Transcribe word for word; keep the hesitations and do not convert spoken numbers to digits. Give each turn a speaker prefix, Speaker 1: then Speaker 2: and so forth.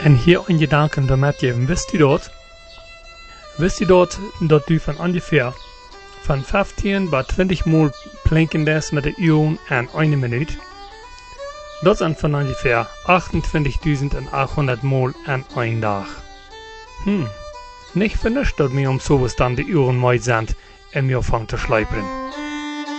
Speaker 1: En hier een gedanken wil metgeven. Wist u dat? Wist u dat, dat u van ongeveer van vijftien bij twintig mol plinken des met de uren en een minuut? Dat zijn van ongeveer achtentwintigduizendachthonderd mol en een dag. Hm, nicht vernischt dat mir um sowas dann die Uhren mal sind, en mir fangen zu schleipern.